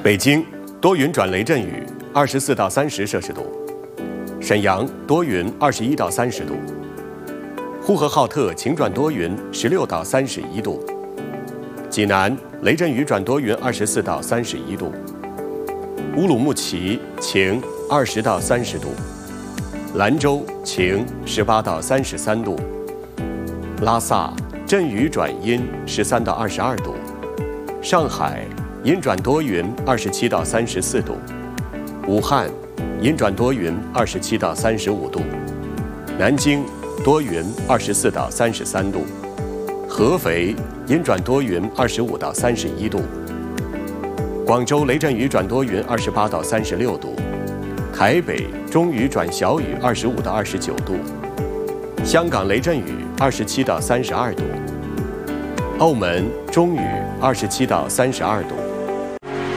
北京多云转雷阵雨，24到30摄氏度；沈阳多云，21到30度；呼和浩特晴转多云，16到31度；济南雷阵雨转多云，24到31度；乌鲁木齐晴，20到30度；兰州晴，18到33度；拉萨阵雨转阴，13到22度；上海阴转多云，27到34度；武汉阴转多云，27到35度；南京多云，24到33度；合肥阴转多云，25到31度；广州雷阵雨转多云，28到36度；台北中雨转小雨，25到29度；香港雷阵雨27到32度；澳门中雨27到32度。